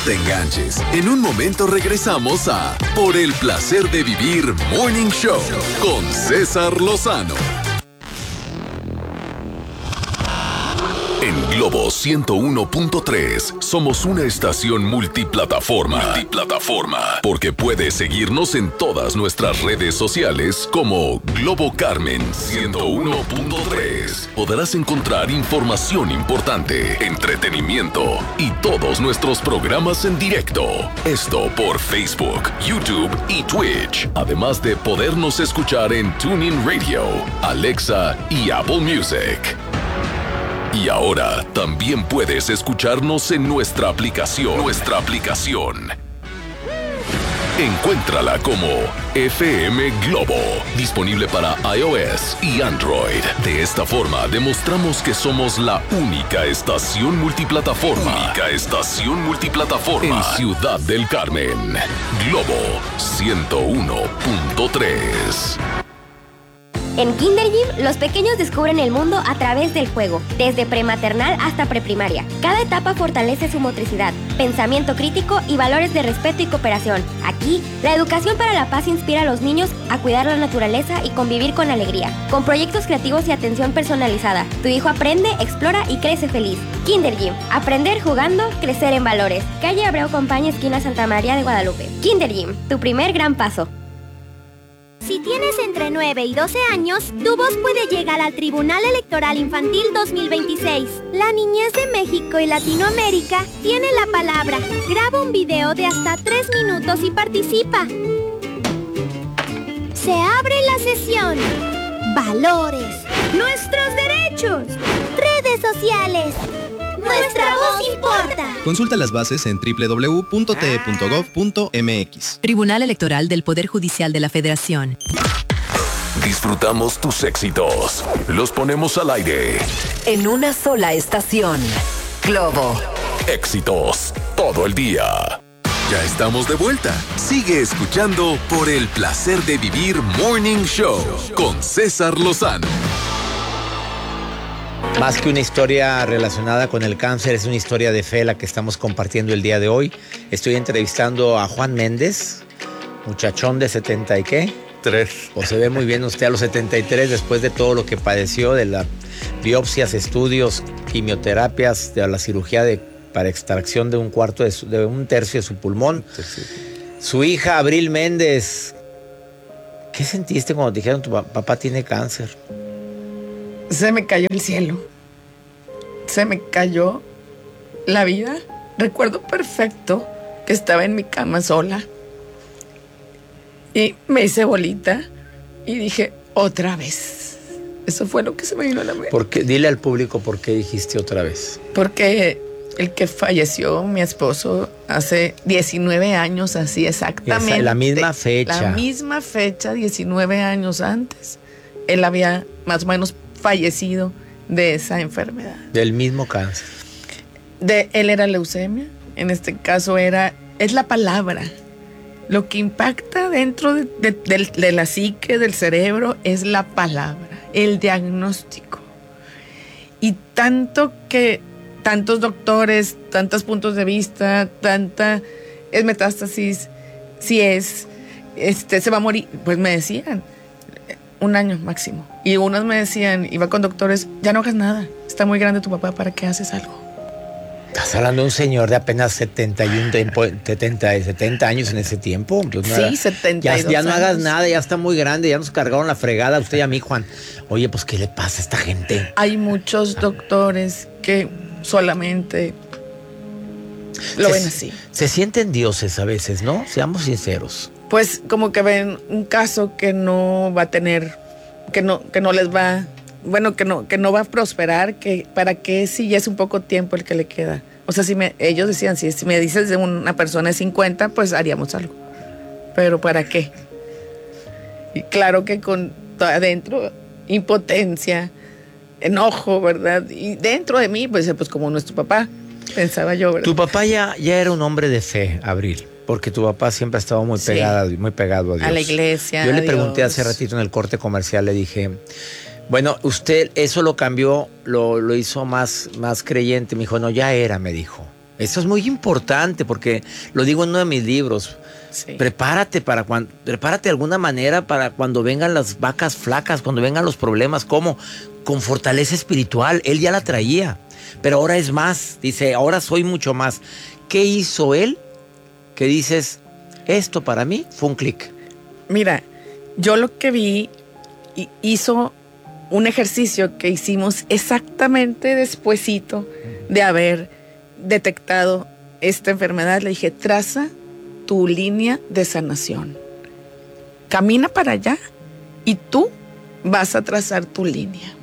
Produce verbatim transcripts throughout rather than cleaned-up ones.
te enganches. En un momento regresamos a Por el placer de vivir Morning Show con César Lozano. En Globo ciento uno punto tres somos una estación multiplataforma. Multiplataforma. Porque puedes seguirnos en todas nuestras redes sociales como Globo Carmen ciento uno punto tres. Podrás encontrar información importante, entretenimiento y todos nuestros programas en directo. Esto por Facebook, YouTube y Twitch. Además de podernos escuchar en TuneIn Radio, Alexa y Apple Music. Y ahora también puedes escucharnos en nuestra aplicación. Nuestra aplicación. Encuéntrala como F M Globo, disponible para iOS y Android. De esta forma demostramos que somos la única estación multiplataforma. Única estación multiplataforma en Ciudad del Carmen. Globo ciento uno punto tres. En Kinder Gym, los pequeños descubren el mundo a través del juego, desde prematernal hasta preprimaria. Cada etapa fortalece su motricidad, pensamiento crítico y valores de respeto y cooperación. Aquí, la educación para la paz inspira a los niños a cuidar la naturaleza y convivir con alegría. Con proyectos creativos y atención personalizada, tu hijo aprende, explora y crece feliz. Kinder Gym, aprender jugando, crecer en valores. Calle Abreu Compañía, esquina Santa María de Guadalupe. Kinder Gym, tu primer gran paso. Si tienes entre nueve y doce años, tu voz puede llegar al Tribunal Electoral Infantil dos mil veintiséis. La niñez de México y Latinoamérica tiene la palabra. Graba un video de hasta tres minutos y participa. Se abre la sesión. Valores. Nuestros derechos. Redes sociales. Nuestra voz importa. Consulta las bases en doble u doble u doble u punto t e punto gov punto m x. Tribunal Electoral del Poder Judicial de la Federación. Disfrutamos tus éxitos. Los ponemos al aire. En una sola estación. Globo. Éxitos todo el día. Ya estamos de vuelta. Sigue escuchando Por el placer de vivir Morning Show con César Lozano. Más que una historia relacionada con el cáncer, es una historia de fe la que estamos compartiendo el día de hoy. Estoy entrevistando a Juan Méndez, muchachón de setenta y qué. Tres. O se ve muy bien usted a los setenta y tres después de todo lo que padeció, de las biopsias, estudios, quimioterapias, de la cirugía de, para extracción de un cuarto de, su, de un tercio de su pulmón. Sí. Su hija Abril Méndez, ¿qué sentiste cuando te dijeron tu papá tiene cáncer? Se me cayó el cielo. Se me cayó la vida. Recuerdo perfecto que estaba en mi cama sola. Y me hice bolita. Y dije, otra vez. Eso fue lo que se me vino a la mente. ¿Por qué? Dile al público por qué dijiste otra vez. Porque el que falleció, mi esposo, hace diecinueve años, así exactamente. Esa, la misma fecha. La misma fecha, diecinueve años antes. Él había más o menos fallecido de esa enfermedad. Del mismo cáncer. De, él era leucemia. En este caso era, es la palabra. Lo que impacta dentro de, de, de, de la psique, del cerebro, es la palabra, el diagnóstico. Y tanto que, tantos doctores, tantos puntos de vista, tanta, es metástasis, si es, este, se va a morir, pues me decían, un año máximo. Y unos me decían, iba con doctores, ya no hagas nada, está muy grande tu papá, ¿para qué haces algo? Estás hablando de un señor de apenas setenta y uno, setenta, setenta años en ese tiempo. Pues no sí, era, setenta y dos ya, ya no años. hagas nada, ya está muy grande, ya nos cargaron la fregada a usted y a mí, Juan. Oye, pues, ¿qué le pasa a esta gente? Hay muchos doctores que solamente lo se, ven así. Se sienten dioses a veces, ¿no? Seamos sinceros. Pues como que ven un caso que no va a tener, que no, que no les va, bueno, que no, que no va a prosperar, que para qué si ya es un poco tiempo el que le queda. O sea, si me, ellos decían, si, si me dices de una persona de cincuenta, pues haríamos algo. Pero ¿para qué? Y claro que con adentro, impotencia, enojo, ¿verdad? Y dentro de mí, pues, pues como nuestro papá, pensaba yo, ¿verdad? Tu papá ya, ya era un hombre de fe, Abril. Porque tu papá siempre ha estado muy, sí. pegada, muy pegado a Dios. A la iglesia. Yo le a pregunté Dios. hace ratito en el corte comercial, le dije, bueno, usted eso lo cambió, lo, lo hizo más, más creyente. Me dijo, no, ya era, me dijo. Eso es muy importante porque lo digo en uno de mis libros. Sí. Prepárate para cuando, prepárate de alguna manera para cuando vengan las vacas flacas, cuando vengan los problemas. ¿Cómo? Con fortaleza espiritual. Él ya la traía, pero ahora es más. Dice, ahora soy mucho más. ¿Qué hizo él? Que dices, esto para mí fue un clic. Mira, yo lo que vi, hizo un ejercicio que hicimos exactamente despuesito de haber detectado esta enfermedad. Le dije, traza tu línea de sanación. Camina para allá y tú vas a trazar tu línea.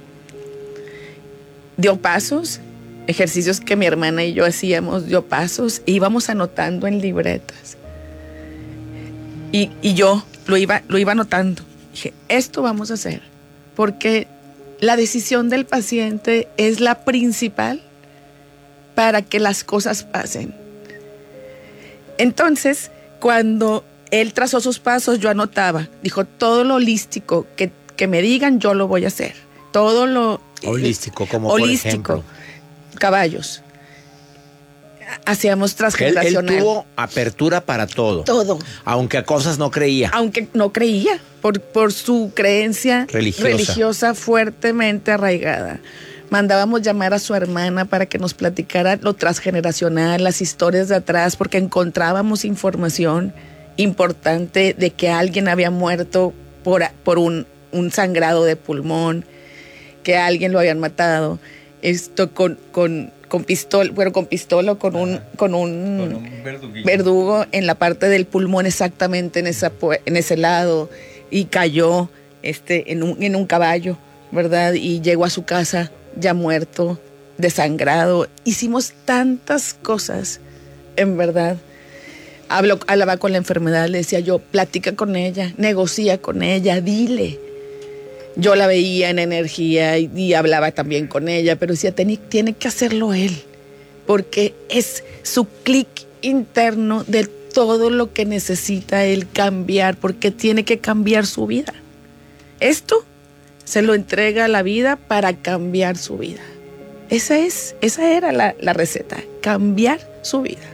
Dio pasos, ejercicios que mi hermana y yo hacíamos, dio pasos, e íbamos anotando en libretas. Y, y yo lo iba, lo iba anotando. Dije, esto vamos a hacer, porque la decisión del paciente es la principal para que las cosas pasen. Entonces, cuando él trazó sus pasos, yo anotaba. Dijo, todo lo holístico que, que me digan, yo lo voy a hacer. Todo lo... Holístico, como holístico, por ejemplo. Caballos. Hacíamos transgeneracional. Él, él tuvo apertura para todo. Todo. Aunque a cosas no creía. Aunque no creía, por, por su creencia religiosa. religiosa fuertemente arraigada. Mandábamos llamar a su hermana para que nos platicara lo transgeneracional, las historias de atrás, porque encontrábamos información importante de que alguien había muerto por, por un, un sangrado de pulmón, que a alguien lo habían matado, esto con, con, con pistola, bueno, con pistola, con un, con un, con un verduguillo. verdugo en la parte del pulmón, exactamente en esa, en ese lado, y cayó este, en un, en un caballo, ¿verdad? Y llegó a su casa ya muerto, desangrado. Hicimos tantas cosas, en verdad. Hablo, hablaba con la enfermedad, le decía yo, platica con ella, negocia con ella, dile. Yo la veía en energía y, y hablaba también con ella, pero decía, tiene, tiene que hacerlo él, porque es su clic interno de todo lo que necesita él cambiar, porque tiene que cambiar su vida. Esto se lo entrega a la vida para cambiar su vida. Esa es, esa era la, la receta, cambiar su vida.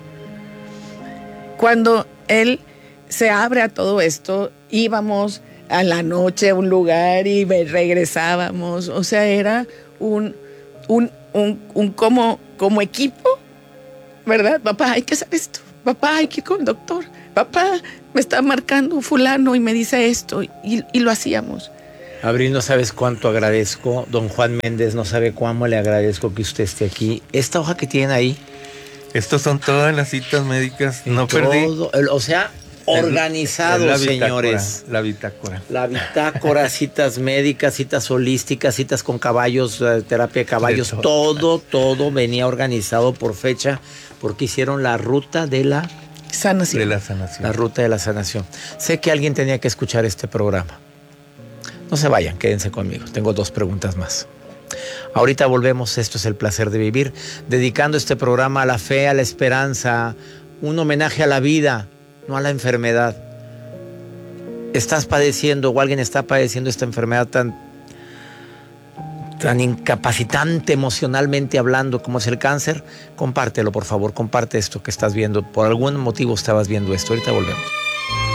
Cuando él se abre a todo esto, íbamos a la noche a un lugar y regresábamos. O sea, era un, un, un, un como, como equipo, ¿verdad? Papá, hay que hacer esto. Papá, hay que ir con el doctor. Papá, me está marcando fulano y me dice esto. Y, y lo hacíamos. Abril, no sabes cuánto agradezco. Don Juan Méndez no sabe cuánto le agradezco que usted esté aquí. Esta hoja que tiene ahí. Estos son todas las citas médicas. No todo, perdí. El, o sea, organizado, la señores. La bitácora. La bitácora, citas médicas, citas holísticas, citas con caballos, terapia de caballos. De todo, todo, todo venía organizado por fecha, porque hicieron la ruta de la sanación. De la sanación. La ruta de la sanación. Sé que alguien tenía que escuchar este programa. No se vayan, quédense conmigo. Tengo dos preguntas más. Ahorita volvemos. Esto es El Placer de Vivir, dedicando este programa a la fe, a la esperanza, un homenaje a la vida, no a la enfermedad. Estás padeciendo o alguien está padeciendo esta enfermedad tan, tan incapacitante emocionalmente hablando como es el cáncer. Compártelo, por favor. Comparte esto que estás viendo. Por algún motivo estabas viendo esto. Ahorita volvemos.